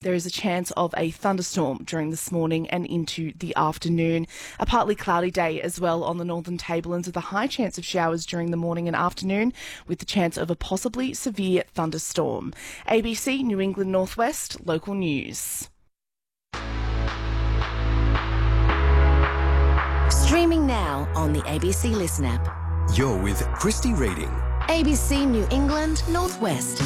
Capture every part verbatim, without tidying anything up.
there is a chance of a thunderstorm during this morning and into the afternoon. A partly cloudy day as well on the Northern Tablelands with a high chance of showers during the morning and afternoon with the chance of a possibly severe thunderstorm. A B C New England Northwest Local News. Streaming now on the A B C Listen app. You're with Christy Reading. A B C New England Northwest.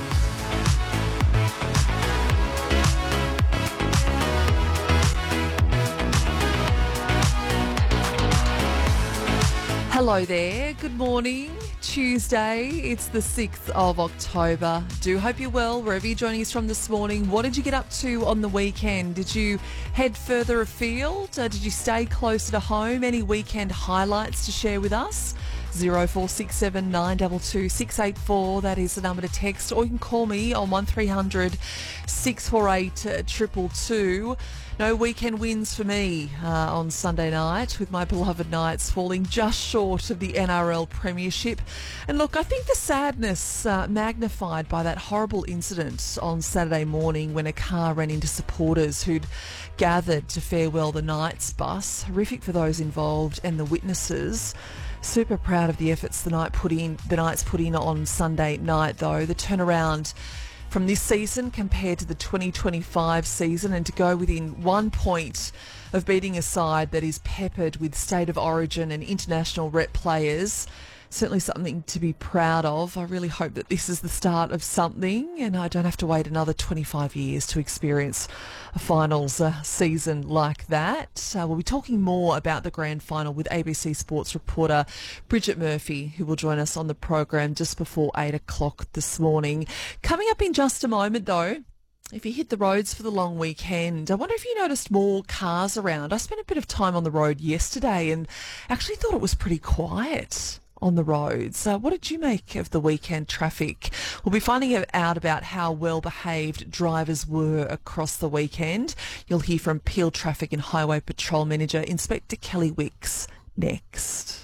Hello there. Good morning. Tuesday. It's the sixth of October. Do hope you're well wherever you're joining us from this morning. What did you get up to on the weekend? Did you head further afield? Uh, did you stay closer to home? Any weekend highlights to share with us? zero four six seven nine two two six eight four. That is the number to text, or you can call me on one three hundred six four eight two two two. No weekend wins for me uh, on Sunday night, with my beloved Knights falling just short of the N R L Premiership. And look, I think the sadness uh, magnified by that horrible incident on Saturday morning when a car ran into supporters who'd gathered to farewell the Knights bus. Horrific for those involved and the witnesses. Super proud of the efforts the night put in. The Knights put in on Sunday night, though. The turnaround from this season compared to the twenty twenty-five season, and to go within one point of beating a side that is peppered with state of origin and international rep players. Certainly something to be proud of. I really hope that this is the start of something and I don't have to wait another twenty-five years to experience a finals uh, season like that. Uh, we'll be talking more about the grand final with A B C Sports reporter Bridget Murphy, who will join us on the program just before eight o'clock this morning. Coming up in just a moment, though, if you hit the roads for the long weekend, I wonder if you noticed more cars around. I spent a bit of time on the road yesterday and actually thought it was pretty quiet on the roads. Uh, what did you make of the weekend traffic? We'll be finding out about how well behaved drivers were across the weekend. You'll hear from Peel Traffic and Highway Patrol Manager Inspector Kelly Wicks next.